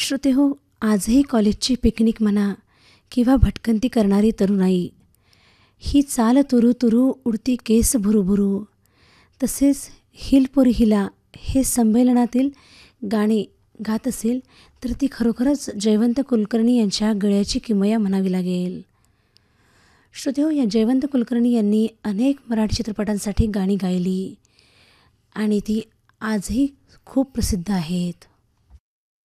श्रोतेहो, आजही कॉलेजची पिकनिक म्हणा किंवा भटकंती करणारी तरुणाई, ही चाल तुरू तुरू उडती केस भुरूभुरू, तसेच हिल पोरी हिला हे संमेलनातील गाणे गात असेल तर ती खरोखरच जयवंत कुलकर्णी यांच्या गळ्याची किमया म्हणावी लागेल. श्रोतेहो, या जयवंत कुलकर्णी यांनी अनेक मराठी चित्रपटांसाठी गाणी गायली आणि ती आजही खूप प्रसिद्ध आहेत.